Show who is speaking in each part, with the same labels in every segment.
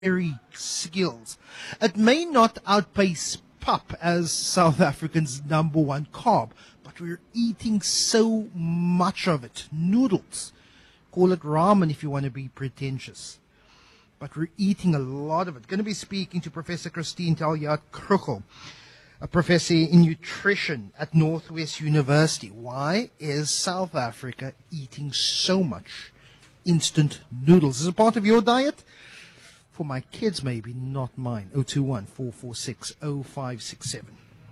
Speaker 1: very skills. It may not outpace pap as South Africa's number one carb, but we're eating so much of it. Noodles. Call it ramen if you want to be pretentious. But we're eating a lot of it. Going to be speaking to Professor Christine Taljaard-Krugell, a professor in nutrition at Northwest University. Why is South Africa eating so much instant noodles? Is it part of your diet? For my kids, maybe, not mine. 021-446-0567.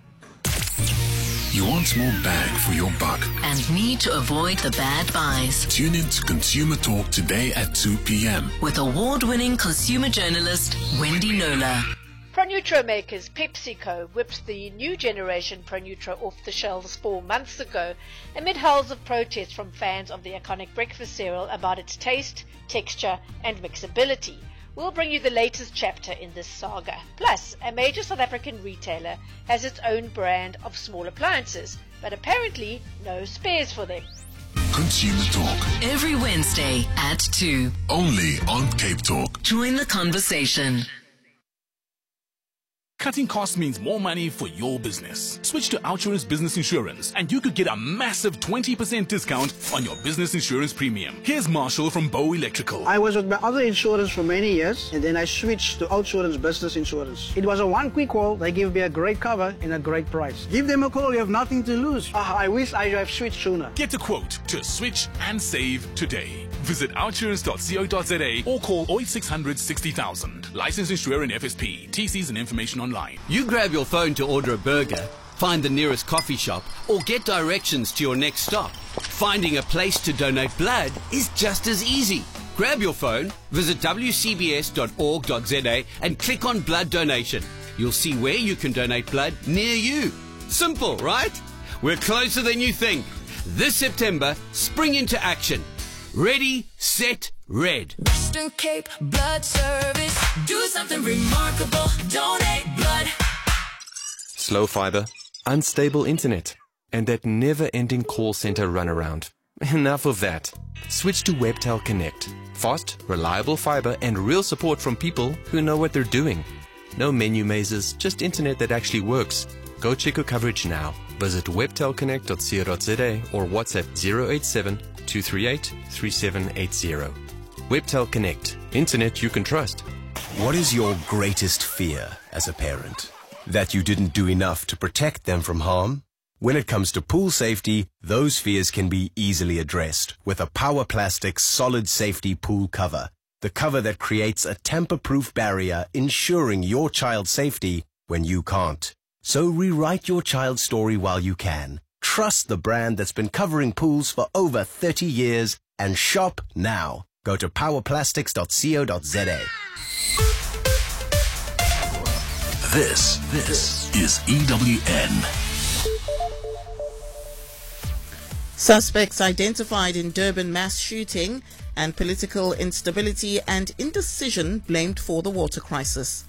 Speaker 2: You want more bang for your buck
Speaker 3: and need to avoid the bad buys.
Speaker 2: Tune in to Consumer Talk today at 2 p.m.
Speaker 3: with award-winning consumer journalist Wendy Knowler.
Speaker 4: Pronutro makers PepsiCo whipped the new generation Pronutro off the shelves 4 months ago amid howls of protest from fans of the iconic breakfast cereal about its taste, texture and mixability. We'll bring you the latest chapter in this saga. Plus, a major South African retailer has its own brand of small appliances, but apparently no spares for them.
Speaker 2: Consumer Talk.
Speaker 3: Every Wednesday at 2.
Speaker 2: Only on Cape Talk.
Speaker 3: Join the conversation.
Speaker 5: Cutting costs means more money for your business. Switch to Outsurance Business Insurance and you could get a massive 20% discount on your business insurance premium. Here's Marshall from Bow Electrical.
Speaker 6: I was with my other insurance for many years and then I switched to Outsurance Business Insurance. It was a one quick call. They give me a great cover and a great price. Give them a call. You have nothing to lose. I wish I have switched sooner.
Speaker 5: Get a quote to switch and save today. Visit outsurance.co.za or call 0800 60,000. Licensed insurer in FSP. TCs and information online.
Speaker 7: You grab your phone to order a burger, find the nearest coffee shop, or get directions to your next stop. Finding a place to donate blood is just as easy. Grab your phone, visit wcbs.org.za and click on blood donation. You'll see where you can donate blood near you. Simple, right? We're closer than you think. This September, spring into action. Ready, set, red.
Speaker 8: Western Cape Blood Service. Do something remarkable. Donate blood.
Speaker 9: Slow fiber, unstable internet, and that never-ending call center runaround. Enough of that. Switch to Webtel Connect. Fast, reliable fiber and real support from people who know what they're doing. No menu mazes, just internet that actually works. Go check your coverage now. Visit webtelconnect.co.za or WhatsApp 087-238-3780. Webtel Connect. Internet you can trust.
Speaker 10: What is your greatest fear as a parent? That you didn't do enough to protect them from harm? When it comes to pool safety, those fears can be easily addressed with a Power Plastics solid safety pool cover. The cover that creates a tamper-proof barrier ensuring your child's safety when you can't. So rewrite your child's story while you can. Trust the brand that's been covering pools for over 30 years and shop now. Go to powerplastics.co.za.
Speaker 2: This is EWN.
Speaker 11: Suspects identified in Durban mass shooting and political instability and indecision blamed for the water crisis.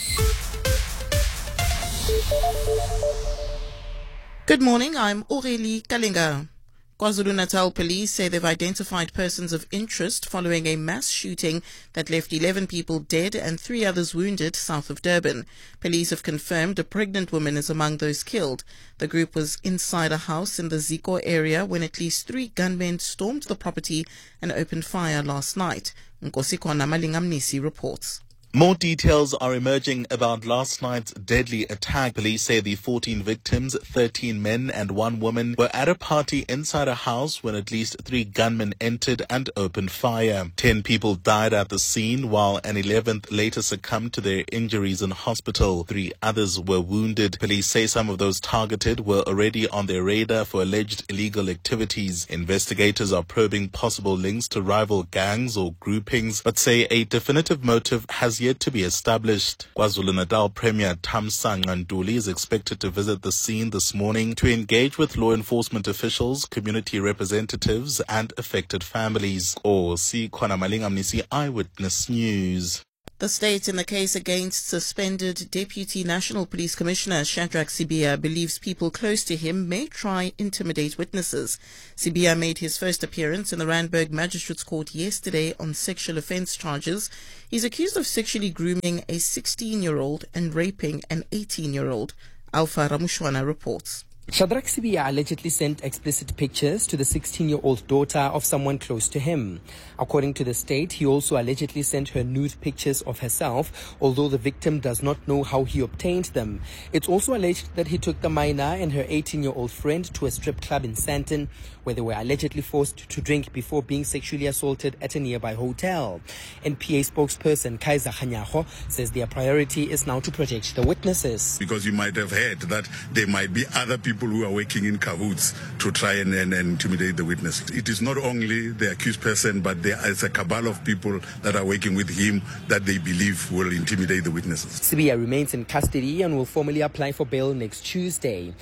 Speaker 11: Good morning, I'm Aurélie Kalinga. KwaZulu-Natal police say they've identified persons of interest following a mass shooting that left 11 people dead and 3 others wounded south of Durban. Police have confirmed a pregnant woman is among those killed. The group was inside a house in the Zico area when at least 3 gunmen stormed the property and opened fire last night. Nkosikona Malingamnisi reports.
Speaker 12: More details are emerging about last night's deadly attack. Police say the 14 victims, 13 men and 1 woman, were at a party inside a house when at least 3 gunmen entered and opened fire. 10 people died at the scene, while an 11th later succumbed to their injuries in hospital. 3 others were wounded. Police say some of those targeted were already on their radar for alleged illegal activities. Investigators are probing possible links to rival gangs or groupings, but say a definitive motive has yet to be established. KwaZulu-Natal Premier Thamsanqa Ntuli is expected to visit the scene this morning to engage with law enforcement officials, community representatives and affected families. Or see Khona Malingamnisi, Eyewitness News.
Speaker 11: The state in the case against suspended Deputy National Police Commissioner Shadrack Sibiya believes people close to him may try intimidate witnesses. Sibiya made his first appearance in the Randburg Magistrates Court yesterday on sexual offence charges. He's accused of sexually grooming a 16-year-old and raping an 18-year-old. Alpha Ramushwana reports.
Speaker 13: Shadrack Sibiya allegedly sent explicit pictures to the 16-year-old daughter of someone close to him. According to the state, he also allegedly sent her nude pictures of herself, although the victim does not know how he obtained them. It's also alleged that he took the minor and her 18-year-old friend to a strip club in Sandton, where they were allegedly forced to drink before being sexually assaulted at a nearby hotel. NPA spokesperson Kaiser Khanyago says their priority is now to protect the witnesses.
Speaker 14: Because you might have heard that there might be other people who are working in cahoots to try and intimidate the witness. It is not only the accused person, but there is a cabal of people that are working with him that they believe will intimidate the witnesses.
Speaker 13: Sibiya remains in custody and will formally apply for bail next Tuesday.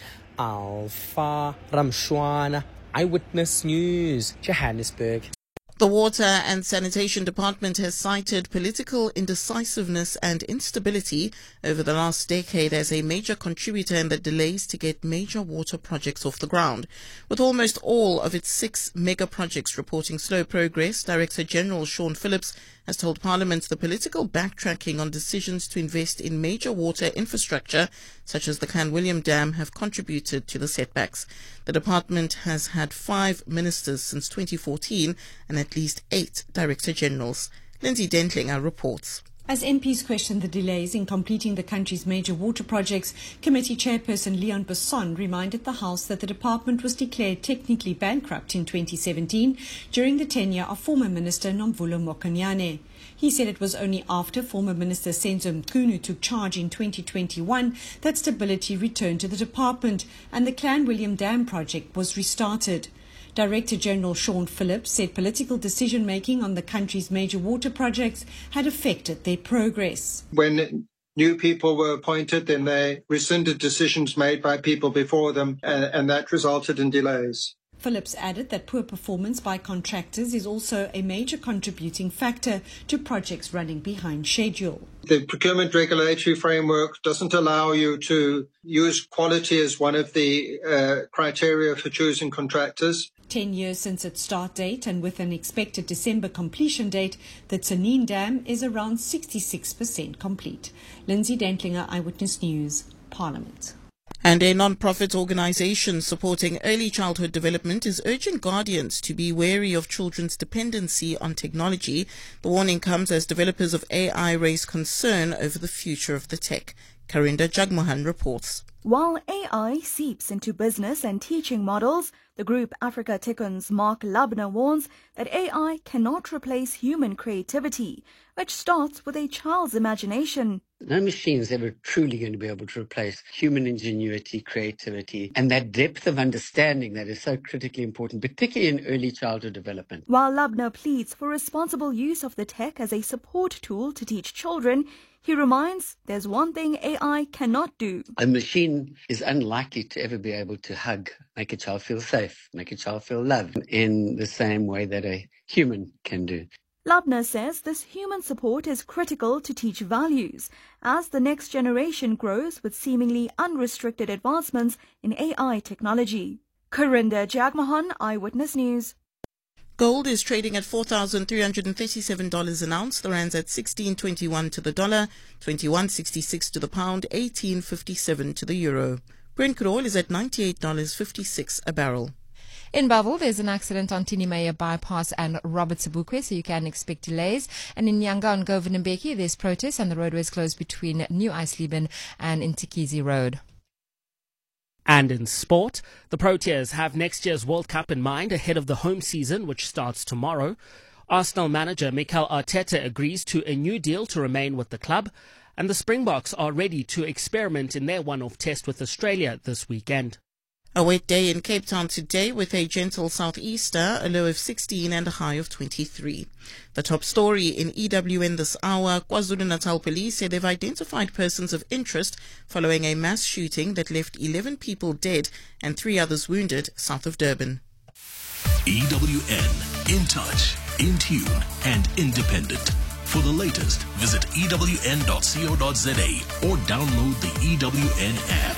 Speaker 13: Alpha Ramshwana, Eyewitness News, Johannesburg.
Speaker 11: The Water and Sanitation Department has cited political indecisiveness and instability over the last decade as a major contributor in the delays to get major water projects off the ground. With almost all of its 6 mega projects reporting slow progress, Director General Sean Phillips has told Parliament the political backtracking on decisions to invest in major water infrastructure, such as the Clanwilliam Dam, have contributed to the setbacks. The department has had 5 ministers since 2014 and at least 8 Director Generals. Lindsay Dentlinger reports.
Speaker 15: As MPs questioned the delays in completing the country's major water projects, Committee Chairperson Leon Besson reminded the House that the department was declared technically bankrupt in 2017 during the tenure of former Minister Nomvulo Mokonyane. He said it was only after former Minister Senzo Mchunu took charge in 2021 that stability returned to the department and the Clanwilliam Dam project was restarted. Director General Sean Phillips said political decision-making on the country's major water projects had affected their progress.
Speaker 16: When new people were appointed, then they rescinded decisions made by people before them, and that resulted in delays.
Speaker 15: Phillips added that poor performance by contractors is also a major contributing factor to projects running behind schedule.
Speaker 16: The procurement regulatory framework doesn't allow you to use quality as one of the criteria for choosing contractors.
Speaker 15: 10 years since its start date and with an expected December completion date, the Tsenin Dam is around 66% complete. Lindsay Dentlinger, Eyewitness News, Parliament.
Speaker 11: And a non-profit organization supporting early childhood development is urging guardians to be wary of children's dependency on technology. The warning comes as developers of AI raise concern over the future of the tech. Karinda Jagmohan reports.
Speaker 17: While AI seeps into business and teaching models, the group Africa Tikkun Mark Lubner warns that AI cannot replace human creativity, which starts with a child's imagination.
Speaker 18: No machine's ever truly going to be able to replace human ingenuity, creativity, and that depth of understanding that is so critically important, particularly in early childhood development.
Speaker 17: While Lubner pleads for responsible use of the tech as a support tool to teach children, he reminds there's one thing AI cannot do.
Speaker 18: A machine is unlikely to ever be able to hug, make a child feel safe, make a child feel loved in the same way that a human can do.
Speaker 17: Lubner says this human support is critical to teach values as the next generation grows with seemingly unrestricted advancements in AI technology. Karinda Jagmohan, Eyewitness News.
Speaker 11: Gold is trading at $4,337 an ounce. The rand's at 16.21 to the dollar, 21.66 to the pound, 18.57 to the euro. Brent crude oil is at $98.56 a barrel.
Speaker 19: In Bellville, there's an accident on Tinimeya Bypass and Robert Sebukwe, so you can expect delays. And in Nyanga on Govan and Mbeki, there's protests and the roadways closed between New Eisleben and Intikizi Road.
Speaker 20: And in sport, the Proteas have next year's World Cup in mind ahead of the home season, which starts tomorrow. Arsenal manager Mikel Arteta agrees to a new deal to remain with the club, and the Springboks are ready to experiment in their one-off test with Australia this weekend.
Speaker 11: A wet day in Cape Town today with a gentle southeaster, a low of 16 and a high of 23. The top story in EWN this hour, KwaZulu-Natal police say they've identified persons of interest following a mass shooting that left 11 people dead and 3 others wounded south of Durban.
Speaker 2: EWN, in touch, in tune and independent. For the latest, visit ewn.co.za or download the EWN app.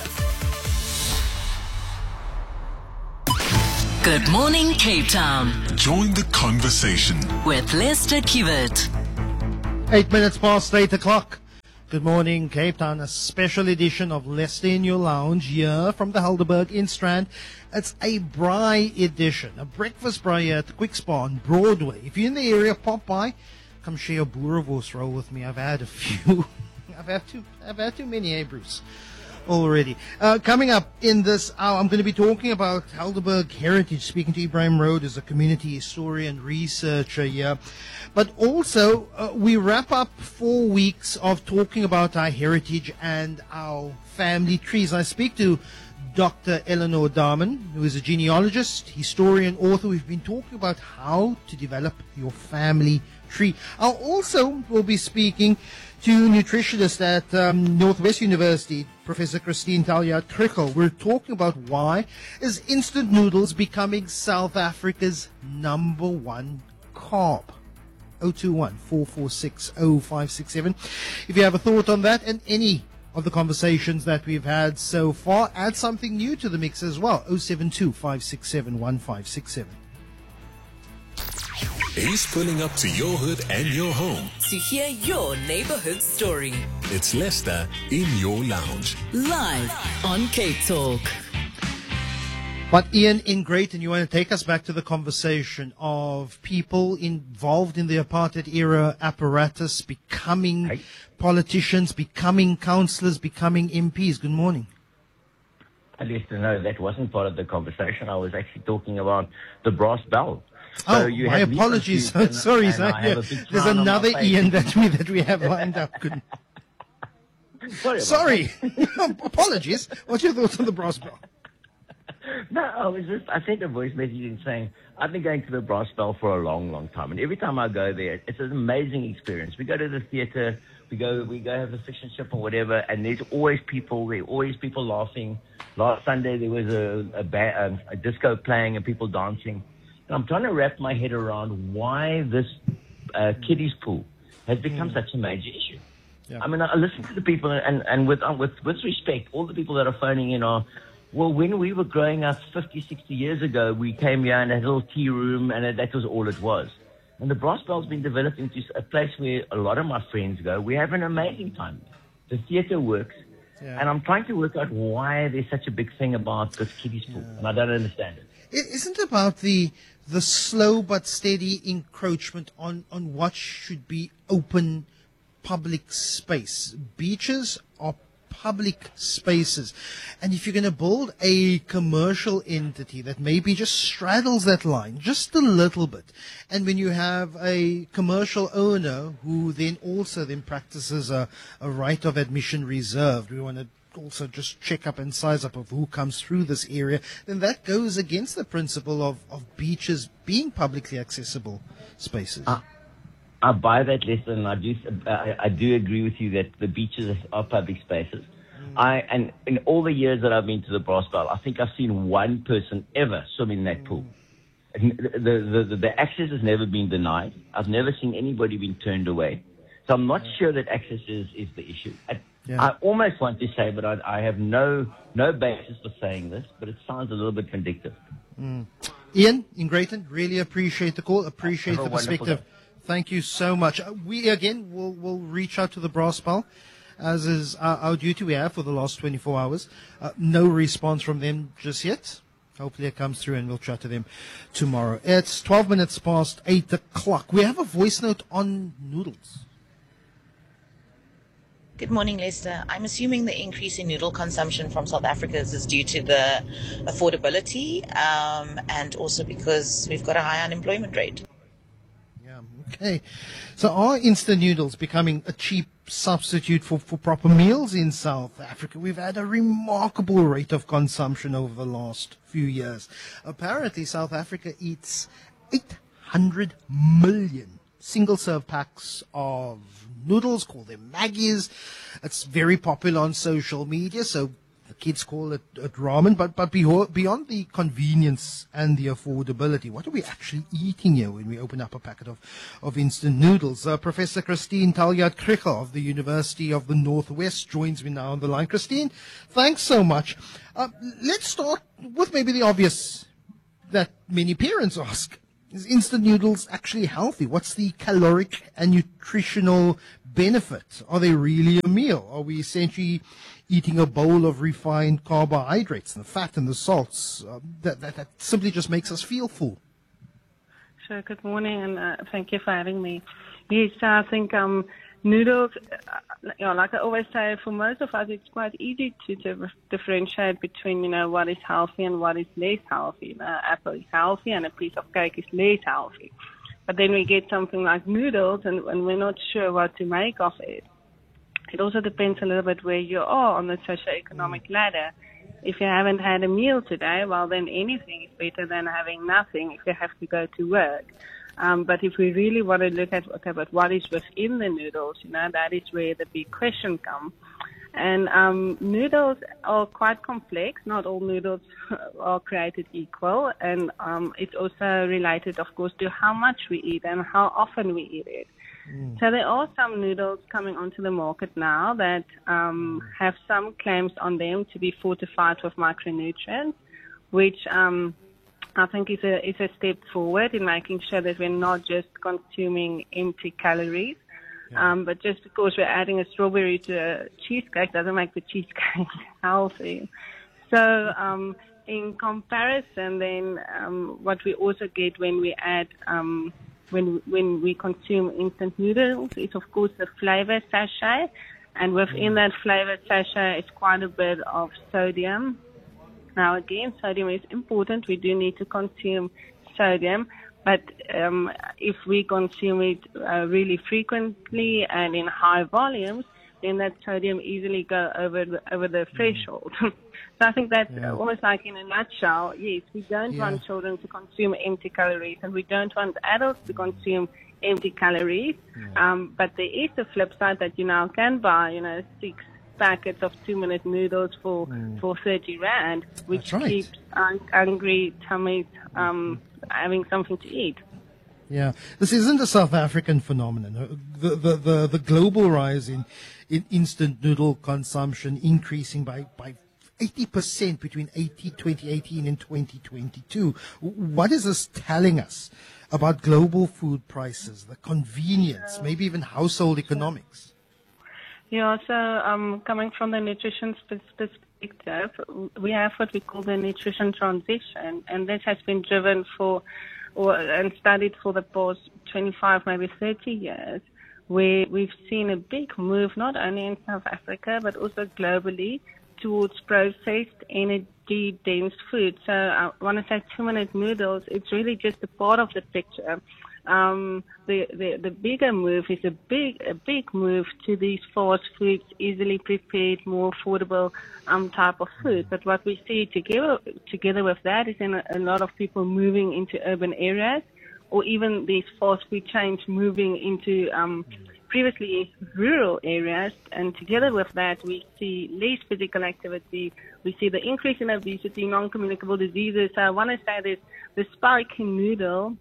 Speaker 3: Good morning, Cape Town.
Speaker 2: Join the conversation
Speaker 3: with Lester Kiewit.
Speaker 1: 8 minutes past 8 o'clock. Good morning, Cape Town. A special edition of Lester in Your Lounge here from the Helderberg in Strand. It's a braai edition, a breakfast braai here at the Quick Spa on Broadway. If you're in the area, pop by. Come share a boerewors roll with me. I've had a few. I've had too many, Bruce? Already. Coming up in this hour, I'm going to be talking about Helderberg heritage, speaking to Ibrahim Road as a community historian, researcher here. But also, we wrap up 4 weeks of talking about our heritage and our family trees. I speak to Dr. Eleanor Darman, who is a genealogist, historian, author. We've been talking about how to develop your family tree. I also will be speaking to nutritionist at Northwest University, Professor Christine Taljaard-Krichel. We're talking about why is instant noodles becoming South Africa's #1 carb. 021-446-0567. If you have a thought on that and any of the conversations that we've had so far, add something new to the mix as well. 072-567-1567.
Speaker 2: He's pulling up to your hood and your home.
Speaker 3: To hear your neighborhood story.
Speaker 2: It's Lester in Your Lounge.
Speaker 3: Live on Cape Talk.
Speaker 1: But Ian, in Greyton, you want to take us back to the conversation of people involved in the apartheid era apparatus becoming politicians, becoming councillors, becoming MPs. Good morning.
Speaker 21: Lester, no, that wasn't part of the conversation. I was actually talking about the brass bell.
Speaker 1: So my apologies. Sorry, there's another Ian that we have lined up. Sorry. Apologies. What's your thoughts on the brass bell?
Speaker 21: No, I sent a voice message in saying, I've been going to the brass bell for a long, long time. And every time I go there, it's an amazing experience. We go to the theatre, we go have a fish and chip or whatever, and there are always people laughing. Last Sunday there was a disco playing and people dancing. And I'm trying to wrap my head around why this kiddies pool has become such a major issue. Yeah. I mean, I listen to the people, and with respect, all the people that are phoning in are, well, when we were growing up 50, 60 years ago, we came here in a little tea room, and that was all it was. And the brass bell's been developed into a place where a lot of my friends go. We have an amazing time. The theatre works, and I'm trying to work out why there's such a big thing about this kiddies pool, and I don't understand it.
Speaker 1: Isn't it about the slow but steady encroachment on what should be open public space? Beaches are public spaces. And if you're going to build a commercial entity that maybe just straddles that line just a little bit, and when you have a commercial owner who then also practices a right of admission reserved, we want to also just check up and size up of who comes through this area, then that goes against the principle of beaches being publicly accessible spaces.
Speaker 21: I buy that, Lester, and I do agree with you that the beaches are public spaces. And in all the years that I've been to the brass bell, I think I've seen one person ever swim in that pool. The access has never been denied. I've never seen anybody being turned away. So I'm not sure that access is the issue. I almost want to say, but I have no basis for saying this, but it sounds a little bit vindictive.
Speaker 1: Ian, in Greyton, really appreciate the call, appreciate the perspective. Thank you so much. We, again, will reach out to the brass bell, as is our duty we have for the last 24 hours. No response from them just yet. Hopefully it comes through and we'll chat to them tomorrow. It's 12 minutes past 8 o'clock. We have a voice note on noodles.
Speaker 22: Good morning, Lester. I'm assuming the increase in noodle consumption from South Africans is due to the affordability and also because we've got a high unemployment rate.
Speaker 1: Okay. So are instant noodles becoming a cheap substitute for proper meals in South Africa? We've had a remarkable rate of consumption over the last few years. Apparently, South Africa eats 800 million single-serve packs of noodles, call them Maggies. It's very popular on social media, so kids call it ramen, but beyond the convenience and the affordability, what are we actually eating here when we open up a packet of instant noodles? Professor Christine Taljaard-Krichel of the University of the Northwest joins me now on the line. Christine, thanks so much. Let's start with maybe the obvious that many parents ask. Is instant noodles actually healthy? What's the caloric and nutritional benefit? Are they really a meal? Are we essentially eating a bowl of refined carbohydrates and the fat and the salts that simply just makes us feel full?
Speaker 4: Sure. Good morning, and thank you for having me. Yes, I think noodles, like I always say, for most of us, it's quite easy to differentiate between, what is healthy and what is less healthy. Apple is healthy and a piece of cake is less healthy. But then we get something like noodles and we're not sure what to make of it. It also depends a little bit where you are on the socioeconomic ladder. If you haven't had a meal today, well, then anything is better than having nothing if you have to go to work. But if we really want to look at, but what is within the noodles, that is where the big question comes. And noodles are quite complex. Not all noodles are created equal. And it's also related, of course, to how much we eat and how often we eat it. So there are some noodles coming onto the market now that have some claims on them to be fortified with micronutrients, which I think is a step forward in making sure that we're not just consuming empty calories. But just because we're adding a strawberry to a cheesecake doesn't make the cheesecake healthy. So in comparison, then what we also get when we add when we consume instant noodles is, of course, the flavor sachet. And within that flavor sachet is quite a bit of sodium. Now, again, sodium is important. We do need to consume sodium. But if we consume it really frequently and in high volumes, then that sodium easily go over the threshold. So I think that's almost like in a nutshell, yes, we don't want children to consume empty calories, and we don't want adults to consume empty calories. But there is a flip side that you now can buy, 6 packets of 2-minute noodles for 30 Rand, which keeps hungry tummies having something to eat.
Speaker 1: Yeah, this isn't a South African phenomenon. The global rise in instant noodle consumption increasing by 80% between 2018 and 2022. What is this telling us about global food prices, the convenience, maybe even household economics?
Speaker 4: Yeah, so coming from the nutrition perspective, we have what we call the nutrition transition, and this has been driven and studied for the past 25, maybe 30 years, where we've seen a big move, not only in South Africa, but also globally, towards processed, energy-dense food. So when I say 2-minute noodles, it's really just a part of the picture. The bigger move is a big move to these fast foods, easily prepared, more affordable type of food. But what we see together with that is a lot of people moving into urban areas, or even these fast food chains moving into previously rural areas. And together with that, we see less physical activity. We see the increase in obesity, non-communicable diseases. So I want to say this: the spike in noodle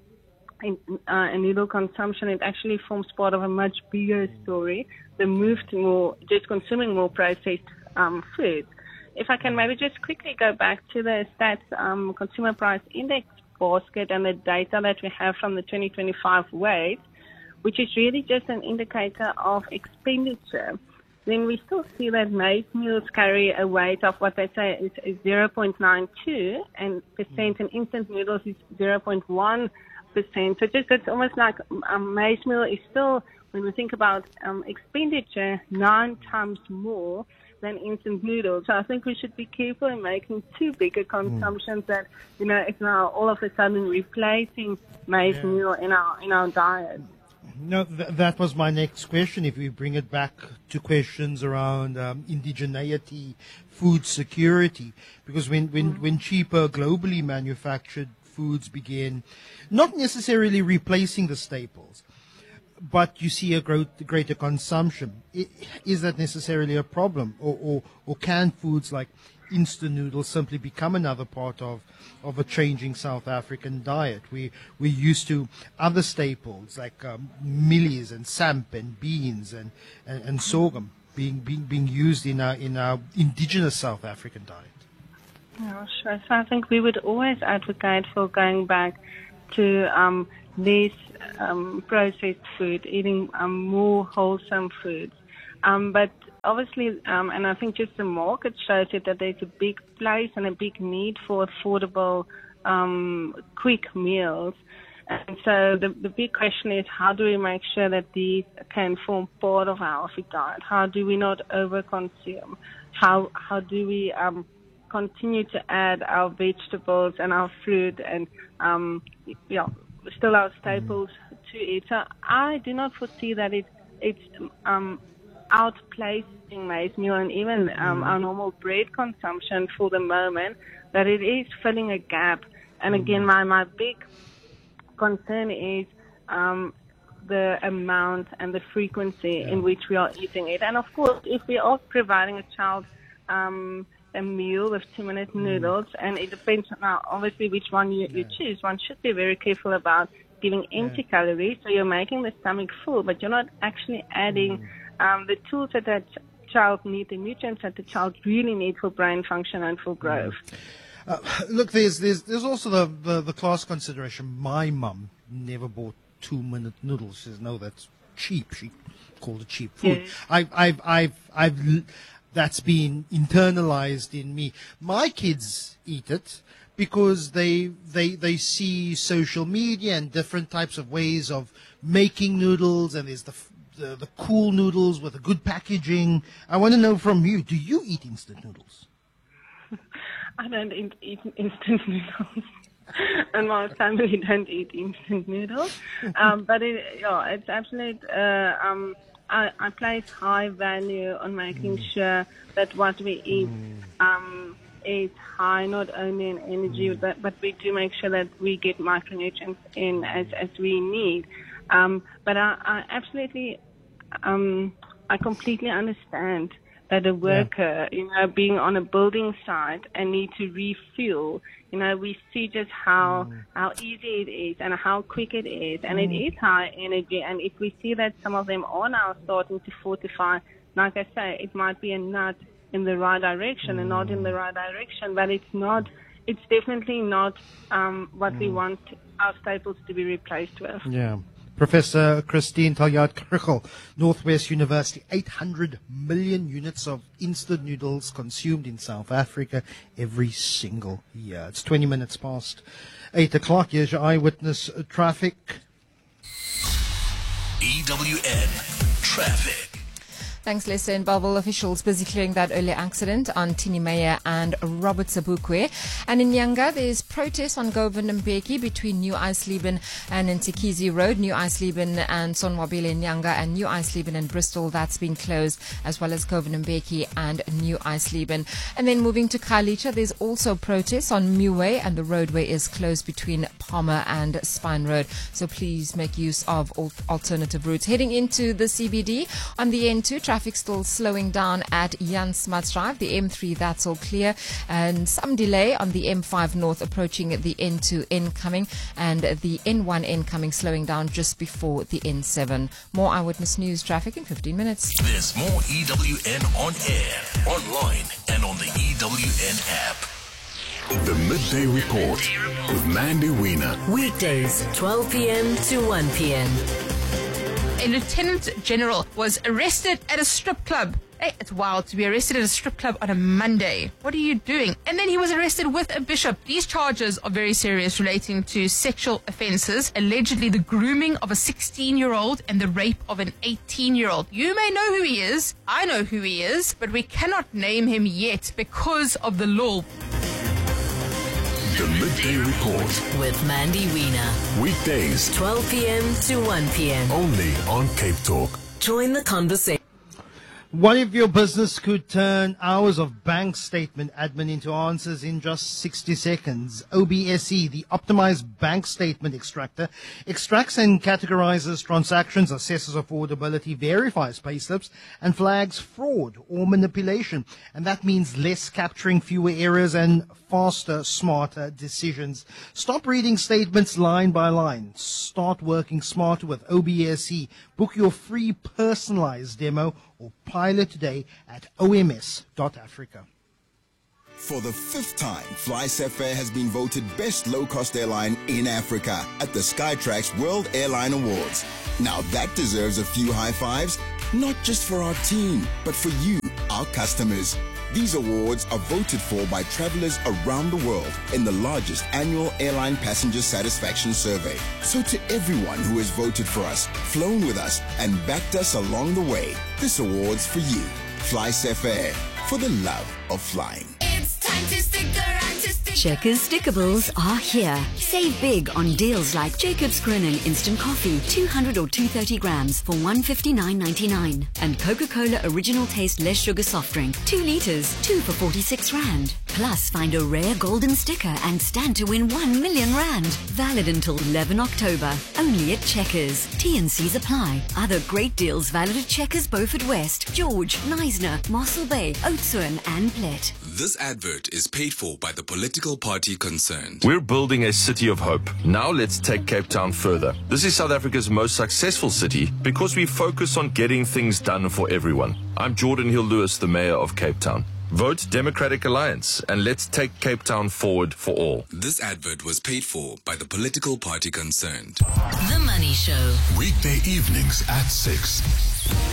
Speaker 4: consumption, it actually forms part of a much bigger story, the move to just consuming more processed food. If I can maybe just quickly go back to the stats consumer price index basket and the data that we have from the 2025 weight, which is really just an indicator of expenditure, then we still see that maize meals carry a weight of what they say is 0.92% and instant noodles is 0.1%. So it's almost like maize meal is still, when we think about expenditure, 9 times more than instant noodles. So I think we should be careful in making too big a consumptions that, it's now all of a sudden replacing maize meal in our diet.
Speaker 1: No, that was my next question. If we bring it back to questions around indigeneity, food security, because when cheaper, globally manufactured foods began not necessarily replacing the staples, but you see a greater consumption, is that necessarily a problem? Or can foods like instant noodles simply become another part of a changing South African diet. We're used to other staples like mealies and samp and beans and sorghum being used in our indigenous South African diet.
Speaker 4: Yeah, sure. So I think we would always advocate for going back to less processed food, eating more wholesome foods. But obviously, and I think just the market shows it that there's a big place and a big need for affordable, quick meals. And so the big question is, how do we make sure that these can form part of our healthy diet? How do we not overconsume? How do we continue to add our vegetables and our fruit and still our staples to it? So I do not foresee that it's outplacing maize meal and even our normal bread consumption for the moment, that it is filling a gap. And again, my big concern is the amount and the frequency in which we are eating it. And of course, if we are providing a child a meal with 2-minute noodles, and it depends on obviously which one you choose, one should be very careful about giving empty calories, so you're making the stomach full, but you're not actually adding the tools that child needs, the nutrients that the child really needs for brain function and for growth.
Speaker 1: Look, there's also the class consideration. My mum never bought 2-minute noodles. She says, no, that's cheap. She called it cheap food. I've that's been internalized in me. My kids eat it because they see social media and different types of ways of making noodles, and there's the cool noodles with a good packaging. I want to know from you, do you eat instant noodles?
Speaker 4: I don't eat instant noodles. And my family don't eat instant noodles. But it's absolute. I place high value on making sure that what we eat is high not only in energy, but we do make sure that we get micronutrients in as we need. But I absolutely, I completely understand that a worker, being on a building site and need to refuel, we see just how easy it is and how quick it is, and it is high energy. And if we see that some of them are now starting to fortify, like I say, it might be a nut in the right direction and not in the right direction, but it's definitely not what we want our staples to be replaced with.
Speaker 1: Yeah. Professor Christine Taljaard-Krugell, Northwest University, 800 million units of instant noodles consumed in South Africa every single year. It's 20 minutes past 8 o'clock. Here's your eyewitness traffic.
Speaker 2: EWN Traffic.
Speaker 19: Thanks, Lester. In Bellville, officials busy clearing that early accident on Tini Meyer and Robert Sabukwe. And in Nyanga, there's protests on Govan Mbeki between New Eisleben and Ntikizi Road, New Eisleben and Sonwabile in Nyanga, and New Eisleben and Bristol. That's been closed, as well as Govan Mbeki and New Eisleben. And then moving to Khayelitsha, there's also protests on Muway, and the roadway is closed between Palmer and Spine Road. So please make use of alternative routes. Heading into the CBD on the N2, traffic still slowing down at Jan Smuts Drive. The M3, that's all clear. And some delay on the M5 North approaching the N2 incoming, and the N1 incoming slowing down just before the N7. More Eyewitness News traffic in 15 minutes.
Speaker 2: There's more EWN on air, online, and on the EWN app. The Midday Report with Mandy Wiener.
Speaker 3: Weekdays, 12 p.m. to 1 p.m.
Speaker 5: A lieutenant general was arrested at a strip club. Hey, it's wild to be arrested at a strip club on a Monday. What are you doing? And then he was arrested with a bishop. These charges are very serious, relating to sexual offences, allegedly the grooming of a 16-year-old and the rape of an 18-year-old. You may know who he is. I know who he is, but we cannot name him yet because of the law.
Speaker 2: The Midday Report
Speaker 3: with Mandy Wiener.
Speaker 2: Weekdays,
Speaker 3: 12 p.m. to 1 p.m.
Speaker 2: only on Cape Talk.
Speaker 3: Join the conversation.
Speaker 1: What if your business could turn hours of bank statement admin into answers in just 60 seconds? OBSE, the optimized bank statement extractor, extracts and categorizes transactions, assesses affordability, verifies payslips, and flags fraud or manipulation. And that means less capturing, fewer errors, and faster, smarter decisions. Stop reading statements line by line. Start working smarter with OBSE. Book your free personalized demo or pilot today at oms.africa.
Speaker 6: For the 5th time, FlySafair has been voted best low-cost airline in Africa at the Skytrax World Airline Awards. Now that deserves a few high fives, not just for our team, but for you, our customers. These awards are voted for by travelers around the world in the largest annual airline passenger satisfaction survey. So to everyone who has voted for us, flown with us, and backed us along the way, this award's for you. FlySafair, for the love of flying.
Speaker 7: It's time to stick around to stick. Checkers Stickables are here. Save big on deals like Jacob's Grinning Instant Coffee, 200 or 230 grams for $159.99. And Coca-Cola Original Taste Less Sugar Soft Drink, 2 liters, 2 for 46 Rand. Plus, find a rare golden sticker and stand to win 1 million Rand. Valid until 11 October. Only at Checkers. T&Cs apply. Other great deals valid at Checkers Beaufort West, George, Neisner, Mossel Bay, Oudtshoorn and Plet.
Speaker 23: This advert is paid for by the political party concerned.
Speaker 24: We're building a city of hope. Now let's take Cape Town further. This is South Africa's most successful city because we focus on getting things done for everyone. I'm Jordan Hill-Lewis, the mayor of Cape Town. Vote Democratic Alliance and let's take Cape Town forward for all.
Speaker 23: This advert was paid for by the political party concerned.
Speaker 3: The Money Show.
Speaker 2: Weekday evenings at 6.